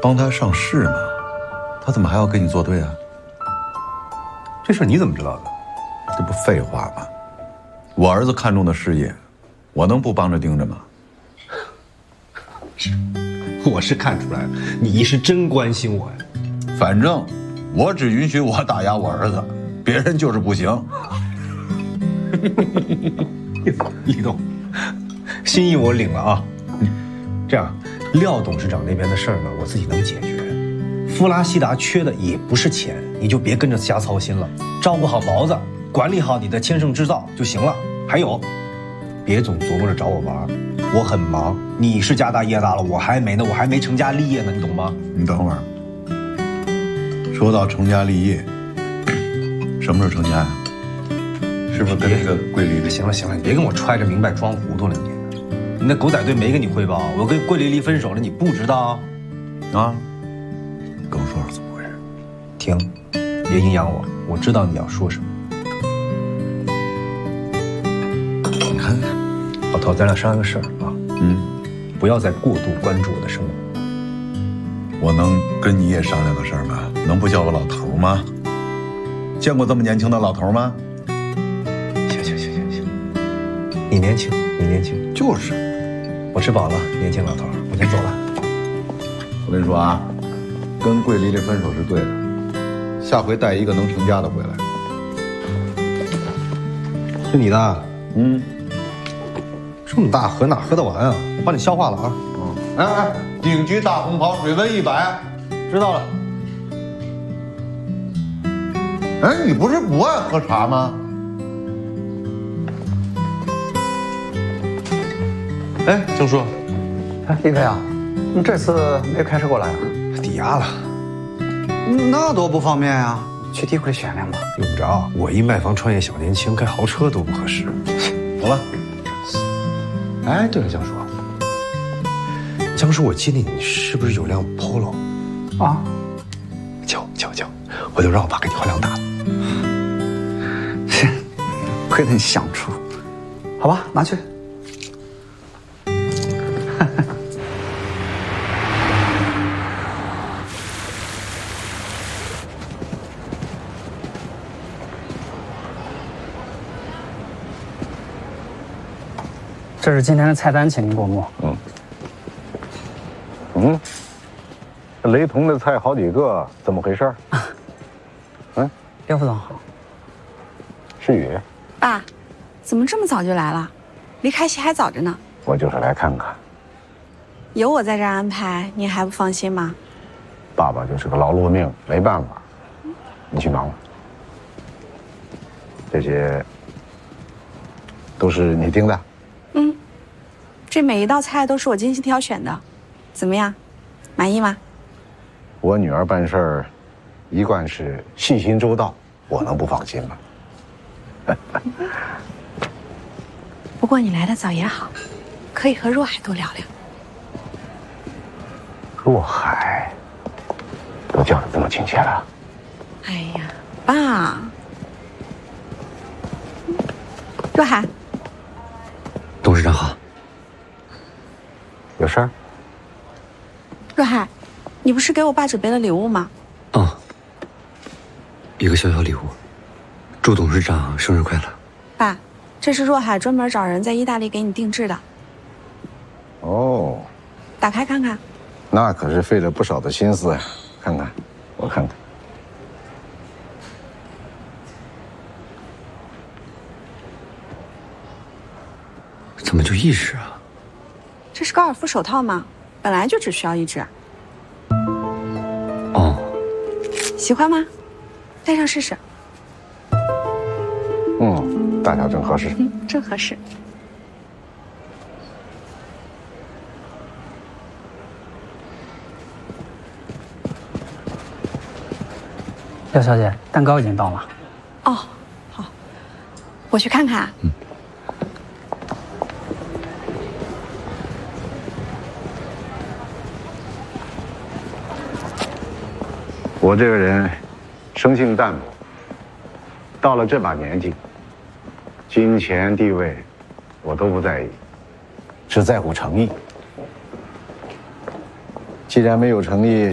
帮他上市嘛，他怎么还要跟你作对啊？ 这事你怎么知道的？ 这不废话吗？我儿子看中的事业，我能不帮着盯着吗？ 我是看出来了，你是真关心我呀。 反正我只允许我打压我儿子，别人就是不行。 李董，心意我领了啊。这样，廖董事长那边的事儿呢，我自己能解决。弗拉西达缺的也不是钱，你就别跟着瞎操心了，照顾好毛子，管理好你的千盛制造就行了。还有，别总琢磨着找我玩，我很忙。你是家大业大了，我还没呢，我还没成家立业呢，你懂吗？ 你等会儿。说到成家立业，什么时候成家呀？是不是跟那个桂丽？ 行了行了，你别跟我揣着明白装糊涂了你。你那狗仔队没跟你汇报，我跟桂丽丽分手了，你不知道？ 啊？跟我说说怎么回事？ 停，别阴阳我，我知道你要说什么。 你看看， 老头，咱俩商量个事儿啊。不要再过度关注我的生活。 我能跟你也商量个事儿吗？能不叫我老头吗？见过这么年轻的老头吗？ 行，你年轻，你年轻， 就是， 我吃饱了，年轻老头，我先走了。 我跟你说啊，跟桂丽丽分手是对的，下回带一个能成家的回来。 是你的？这么大河哪喝得完啊？我帮你消化了啊。 哎，顶级大红袍，水温100。 知道了。 哎，你不是不爱喝茶吗？ 哎，郑叔， 哎，李飞啊，你这次没开车过来啊？ 抵押了。 那多不方便呀，去地库里选辆吧。 用不着，我一卖房创业小年轻，开豪车都不合适。走了。哎，对了，江叔，我记得你是不是有辆 Polo？ 啊， 交，回头让我爸给你换辆大的。 亏得你想出，好吧，拿去。这是今天的菜单，请您过目。 雷同的菜好几个，怎么回事？ 廖副总好。 是雨， 爸，怎么这么早就来了？离开戏还早着呢。 我就是来看看。 有我在这儿安排，您还不放心吗？ 爸爸就是个劳碌命，没办法。你去忙吧。这些都是你盯的？ 这每一道菜都是我精心挑选的，怎么样？满意吗？ 我女儿办事儿一贯是细心周到，我能不放心吗？ 不过你来的早也好，可以和若海多聊聊。 若海都叫得这么亲切了？ 哎呀，爸，若海， 董事长好。 有事儿？ 若海，你不是给我爸准备了礼物吗？ 一个小小礼物，祝董事长生日快乐。 爸，这是若海专门找人在意大利给你定制的。 哦， 打开看看。 那可是费了不少的心思呀。看看，我看看。 怎么就一只啊？ 这是高尔夫手套吗？本来就只需要一只。喜欢吗？戴上试试。 大小正合适。 正合适。 廖小姐，蛋糕已经到了。 哦，好，我去看看。 我这个人生性淡泊，到了这把年纪，金钱地位我都不在意，只在乎诚意。既然没有诚意，